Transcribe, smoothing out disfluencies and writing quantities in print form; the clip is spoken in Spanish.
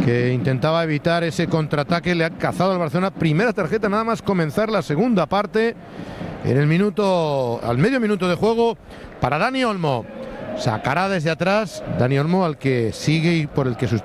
que intentaba evitar ese contraataque. Le ha cazado al Barcelona. Primera tarjeta nada más comenzar la segunda parte. En el minuto, al medio minuto de juego, para Dani Olmo. Sacará desde atrás Dani Olmo, al que sigue y por el que